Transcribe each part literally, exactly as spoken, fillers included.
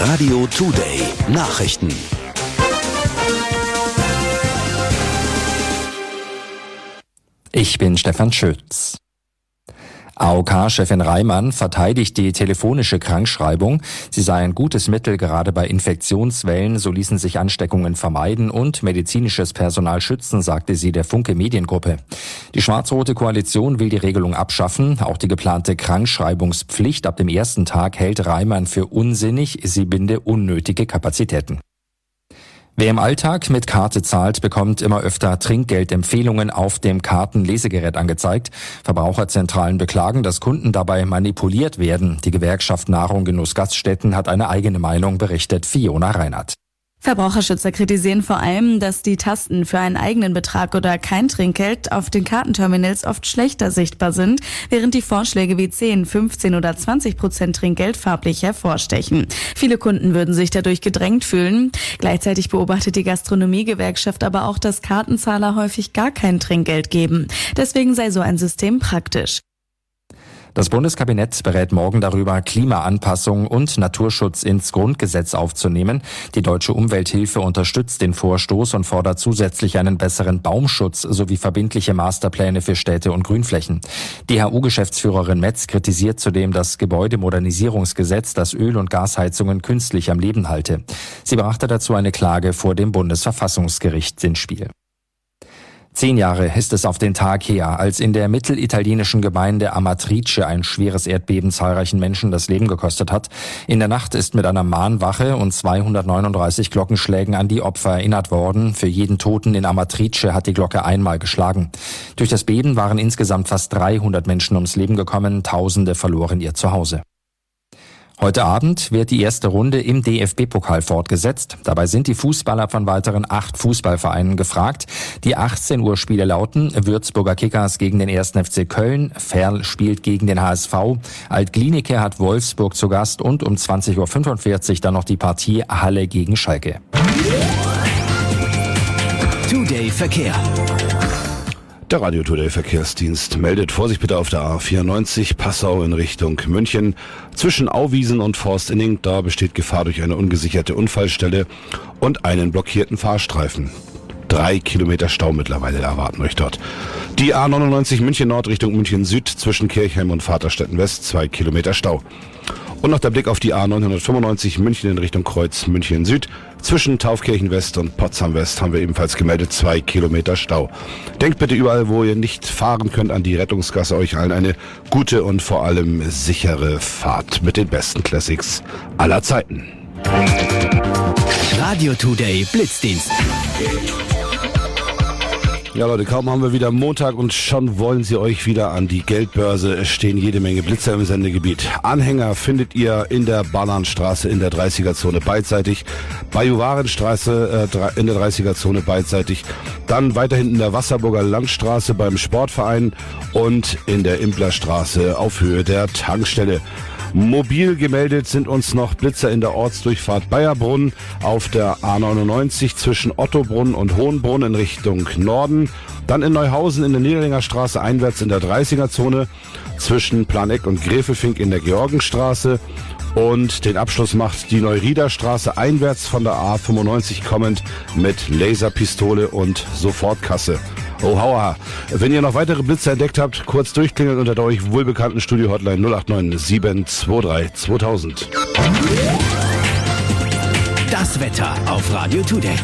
Radio Today Nachrichten. Ich bin Stefan Schütz. A O K-Chefin Reimann verteidigt die telefonische Krankschreibung. Sie sei ein gutes Mittel gerade bei Infektionswellen, so ließen sich Ansteckungen vermeiden und medizinisches Personal schützen, sagte sie der Funke Mediengruppe. Die schwarz-rote Koalition will die Regelung abschaffen. Auch die geplante Krankschreibungspflicht ab dem ersten Tag hält Reimann für unsinnig. Sie binde unnötige Kapazitäten. Wer im Alltag mit Karte zahlt, bekommt immer öfter Trinkgeldempfehlungen auf dem Kartenlesegerät angezeigt. Verbraucherzentralen beklagen, dass Kunden dabei manipuliert werden. Die Gewerkschaft Nahrung Genuss Gaststätten hat eine eigene Meinung, berichtet Fiona Reinhardt. Verbraucherschützer kritisieren vor allem, dass die Tasten für einen eigenen Betrag oder kein Trinkgeld auf den Kartenterminals oft schlechter sichtbar sind, während die Vorschläge wie zehn, fünfzehn oder zwanzig Prozent Trinkgeld farblich hervorstechen. Viele Kunden würden sich dadurch gedrängt fühlen. Gleichzeitig beobachtet die Gastronomiegewerkschaft aber auch, dass Kartenzahler häufig gar kein Trinkgeld geben. Deswegen sei so ein System praktisch. Das Bundeskabinett berät morgen darüber, Klimaanpassung und Naturschutz ins Grundgesetz aufzunehmen. Die Deutsche Umwelthilfe unterstützt den Vorstoß und fordert zusätzlich einen besseren Baumschutz sowie verbindliche Masterpläne für Städte und Grünflächen. Die H U-Geschäftsführerin Metz kritisiert zudem das Gebäudemodernisierungsgesetz, das Öl- und Gasheizungen künstlich am Leben halte. Sie brachte dazu eine Klage vor dem Bundesverfassungsgericht ins Spiel. Zehn Jahre ist es auf den Tag her, als in der mittelitalienischen Gemeinde Amatrice ein schweres Erdbeben zahlreichen Menschen das Leben gekostet hat. In der Nacht ist mit einer Mahnwache und zweihundertneununddreißig Glockenschlägen an die Opfer erinnert worden. Für jeden Toten in Amatrice hat die Glocke einmal geschlagen. Durch das Beben waren insgesamt fast dreihundert Menschen ums Leben gekommen, Tausende verloren ihr Zuhause. Heute Abend wird die erste Runde im D F B-Pokal fortgesetzt. Dabei sind die Fußballer von weiteren acht Fußballvereinen gefragt. Die achtzehn Uhr Spiele lauten: Würzburger Kickers gegen den ersten F C Köln, Verl spielt gegen den H S V, Alt-Glienicke hat Wolfsburg zu Gast und um zwanzig Uhr fünfundvierzig dann noch die Partie Halle gegen Schalke. Today Verkehr. Der Radio Today Verkehrsdienst meldet Vorsicht bitte auf der A vierundneunzig Passau in Richtung München. Zwischen Auwiesen und Forstinning, da besteht Gefahr durch eine ungesicherte Unfallstelle und einen blockierten Fahrstreifen. Drei Kilometer Stau mittlerweile erwarten euch dort. Die A neunundneunzig München Nord Richtung München Süd zwischen Kirchheim und Vaterstetten West, zwei Kilometer Stau. Und noch der Blick auf die A neunhundertfünfundneunzig München in Richtung Kreuz München Süd. Zwischen Taufkirchen West und Potsdam West haben wir ebenfalls gemeldet, zwei Kilometer Stau. Denkt bitte überall, wo ihr nicht fahren könnt, an die Rettungsgasse. Euch allen eine gute und vor allem sichere Fahrt mit den besten Classics aller Zeiten. Radio Today Blitzdienst. Ja Leute, kaum haben wir wieder Montag und schon wollen sie euch wieder an die Geldbörse. Es stehen jede Menge Blitzer im Sendegebiet. Anhänger findet ihr in der Bannernstraße in der dreißiger-Zone beidseitig, bei Juwarenstraße äh, in der dreißiger-Zone beidseitig, dann weiter hinten in der Wasserburger Landstraße beim Sportverein und in der Implerstraße auf Höhe der Tankstelle. Mobil gemeldet sind uns noch Blitzer in der Ortsdurchfahrt Bayerbrunn, auf der A neunundneunzig zwischen Ottobrunn und Hohenbrunn in Richtung Norden, dann in Neuhausen in der Niederlinger Straße einwärts in der dreißiger-Zone, zwischen Planeck und Gräfelfink in der Georgenstraße und den Abschluss macht die Neurieder Straße einwärts von der A fünfundneunzig kommend mit Laserpistole und Sofortkasse. Oh, hauer. Wenn ihr noch weitere Blitzer entdeckt habt, kurz durchklingeln unter der euch wohlbekannten Studio-Hotline null acht neun sieben zwei drei zweitausend. Das Wetter auf Radio Today.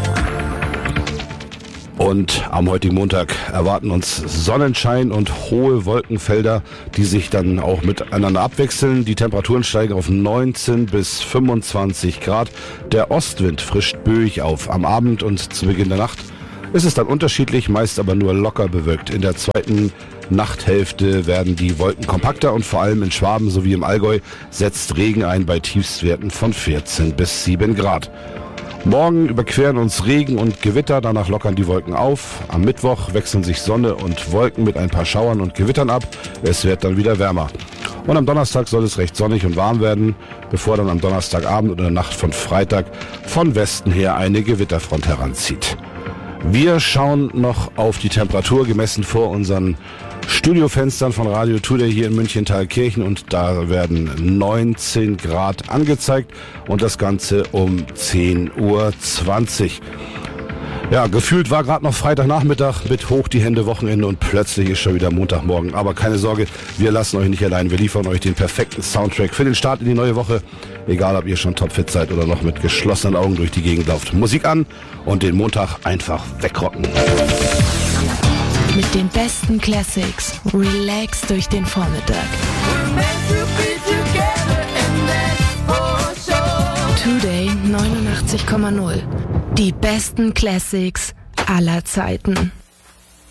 Und am heutigen Montag erwarten uns Sonnenschein und hohe Wolkenfelder, die sich dann auch miteinander abwechseln. Die Temperaturen steigen auf neunzehn bis fünfundzwanzig Grad. Der Ostwind frischt böig auf. Am Abend und zu Beginn der Nacht ist es dann unterschiedlich, meist aber nur locker bewölkt. In der zweiten Nachthälfte werden die Wolken kompakter und vor allem in Schwaben sowie im Allgäu setzt Regen ein bei Tiefstwerten von vierzehn bis sieben Grad. Morgen überqueren uns Regen und Gewitter, danach lockern die Wolken auf. Am Mittwoch wechseln sich Sonne und Wolken mit ein paar Schauern und Gewittern ab. Es wird dann wieder wärmer. Und am Donnerstag soll es recht sonnig und warm werden, bevor dann am Donnerstagabend oder Nacht von Freitag von Westen her eine Gewitterfront heranzieht. Wir schauen noch auf die Temperatur gemessen vor unseren Studiofenstern von Radio Today hier in München-Thalkirchen und da werden neunzehn Grad angezeigt und das Ganze um zehn Uhr zwanzig. Ja, gefühlt war gerade noch Freitagnachmittag mit hoch die Hände Wochenende und plötzlich ist schon wieder Montagmorgen. Aber keine Sorge, wir lassen euch nicht allein. Wir liefern euch den perfekten Soundtrack für den Start in die neue Woche. Egal, ob ihr schon topfit seid oder noch mit geschlossenen Augen durch die Gegend lauft. Musik an und den Montag einfach wegrocken. Mit den besten Classics. Relax durch den Vormittag. Today neunundachtzig Komma null. Die besten Classics aller Zeiten.